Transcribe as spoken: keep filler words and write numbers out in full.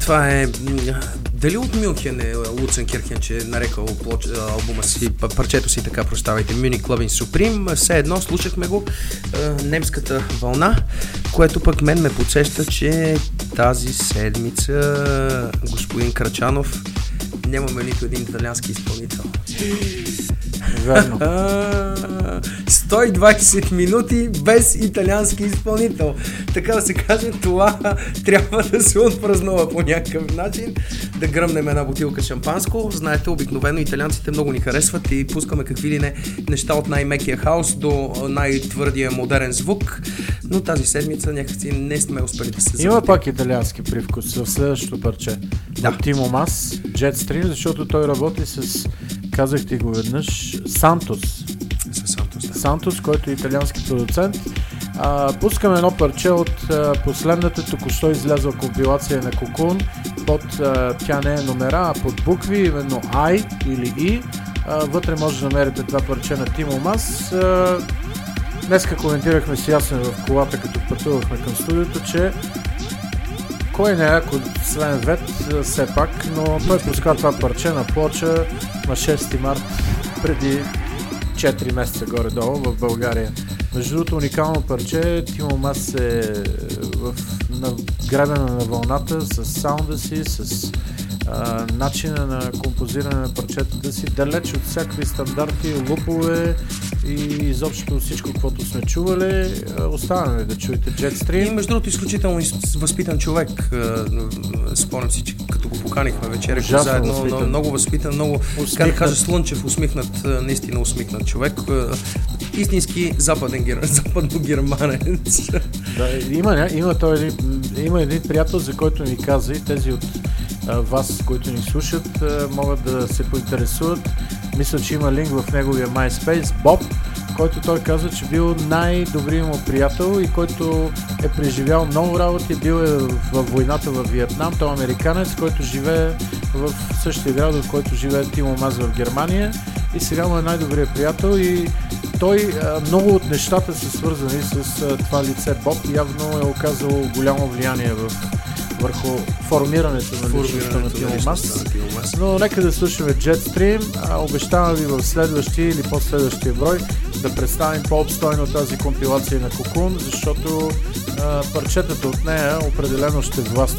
това е... Дали от Мюнхен е Луцен Кирхен, че е нарекал плоч, албума си, парчето си така, прощавайте, Munich Lovin' Supreme. Все едно слушахме го, немската вълна, което пък мен ме подсеща, че тази седмица, господин Крачанов, нямаме нито един италиански изпълнител. Верно. сто и двайсет минути без италиански изпълнител. Така да се каже, това трябва да се отпразнува по някакъв начин. Да гръмнем една бутилка шампанско. Знаете, обикновено италианците много ни харесват и пускаме какви ли не неща от най-мекия хаус до най-твърдия модерен звук. Но тази седмица някакси не сме успели да се завъртим. Има пак италиански привкус в следващото парче. Да. Тимо Мас, Jetstream, защото той работи с, казах ти го веднъж, Сантос. С Сантос, да. Сантос, който е италиански продуцент. А, пускаме едно парче от а, последната току-що излязла компилация на Cocoon. Под, а, тя не е номера, а под букви, именно I или E. А, вътре може да намерите това парче на Тимо Мас. А, днеска коментирахме с Ясен в колата, като пътувахме към студиото, че кой не е ако Свен Вет, все пак, но той пуска това парче на плоча на шести март преди четири месеца горе-долу в България. Между другото, уникално парче, Тимо Мас е в на гребена на вълната с саунда си, с а, начина на композиране на парчетата си, далеч от всякакви стандарти, лупове и изобщо всичко, което сме чували. Оставаме да чуете Jetstream. И между другото, изключително възпитан човек. Спомням си, че като го поканихме вечеря заедно, възпитан. Много възпитан, много, как да кажа, слънчев, усмихнат, наистина усмихнат човек. Истински западен гер... западно-германец. Да, има, има, той един, има един приятел, за който ми каза, и тези от а, вас, които ни слушат, а, могат да се поинтересуват. Мисля, че има линк в неговия MySpace, Боб, който той казва, че бил най-добрият му приятел и който е преживял много работи, бил е в войната в Виетнам, той е американец, който живее в същия град, в който живее Тимо Мас в Германия и сега му е най-добрият приятел и той, много от нещата са свързани с това лице Боб, явно е оказало голямо влияние в, върху формирането на личността на Тимо Мас. Но нека да слушаме Jetstream, обещавам ви в следващия или последващия брой да представим по-обстойно тази компилация на Cocoon, защото а, парчетата от нея определено ще властват